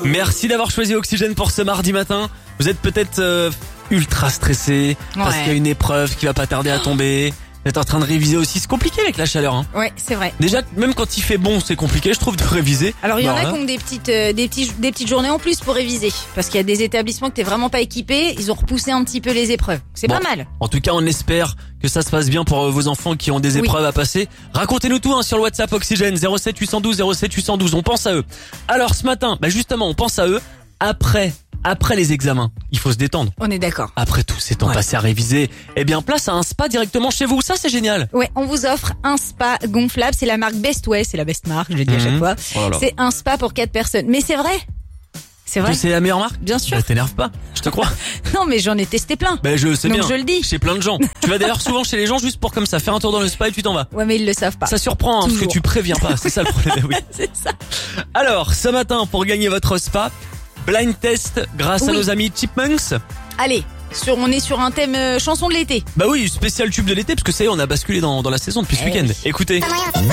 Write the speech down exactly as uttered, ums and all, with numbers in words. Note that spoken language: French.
Merci d'avoir choisi Oxygène pour ce mardi matin. Vous êtes peut-être euh, ultra stressé parce Ouais. qu'il y a une épreuve qui va pas tarder à tomber. Vous êtes en train de réviser aussi. C'est compliqué avec la chaleur. Hein. Ouais, c'est vrai. Déjà, même quand il fait bon, c'est compliqué, je trouve, de réviser. Alors il y en Bah, a là, qui ont des petites, euh, des petits, des petites journées en plus pour réviser, parce qu'il y a des établissements que t'es vraiment pas équipé, ils ont repoussé un petit peu les épreuves. C'est Bon. pas mal. En tout cas, on espère que ça se passe bien pour euh, vos enfants qui ont des Oui. épreuves à passer. Racontez-nous tout hein, sur le WhatsApp Oxygène zéro sept huit un deux zéro sept huit un deux. On pense à eux. Alors ce matin, bah justement, on pense à eux après, après les examens. Il faut se détendre. On est d'accord. Après tout ces temps Ouais. passés à réviser, eh bien place à un spa directement chez vous. Ça c'est génial. Ouais, on vous offre un spa gonflable, c'est la marque Best Way, c'est la best marque, je l'ai dit à chaque Mhm. fois. Oh là là. C'est un spa pour quatre personnes. Mais c'est vrai. C'est vrai. C'est la meilleure marque. Bien sûr. Bah, t'énerve pas, je te crois. Non, mais j'en ai testé plein. Ben je sais Donc bien. je le dis. Chez plein de gens. Tu vas d'ailleurs souvent chez les gens juste pour comme ça faire un tour dans le spa et tu t'en vas. Ouais, mais ils le savent pas. Ça surprend hein, parce que Toujours. tu préviens pas, c'est ça le problème. Oui. C'est ça. Alors ce matin pour gagner votre spa, blind test grâce à Oui. nos amis Chipmunks. Allez, sur, on est sur un thème euh, chanson de l'été. Bah oui, spécial tube de l'été parce que ça y est, on a basculé dans, dans la saison depuis ce Eh week-end. oui. Écoutez.